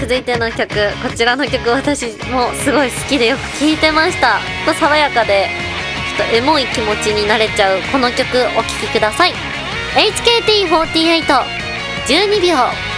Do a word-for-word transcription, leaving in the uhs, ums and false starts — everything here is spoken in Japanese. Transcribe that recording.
続いての曲、こちらの曲私もすごい好きでよく聴いてました。と爽やかでちょっとエモい気持ちになれちゃうこの曲お聴きください。 エイチケーティーフォーティーエイト じゅうにびょう。